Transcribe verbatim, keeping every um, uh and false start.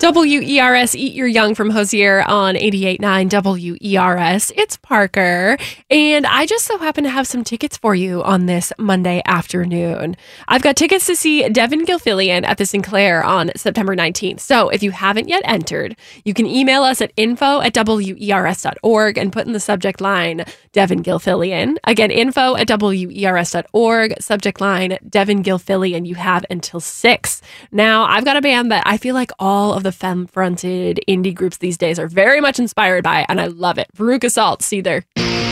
W E R S, Eat Your Young from Hosier on eighty-eight point nine W E R S. It's Parker, and I just so happen to have some tickets for you on this Monday afternoon. I've got tickets to see Devin Gilfillian at the Sinclair on September nineteenth. So if you haven't yet entered, you can email us at info at W E R S dot org and put in the subject line Devin Gilfillian. Again, info at W E R S dot org, subject line Devin Gilfillian. You have until six. Now, I've got a band that I feel like all of the femme-fronted indie groups these days are very much inspired by, and I love it. Veruca Salt, see there.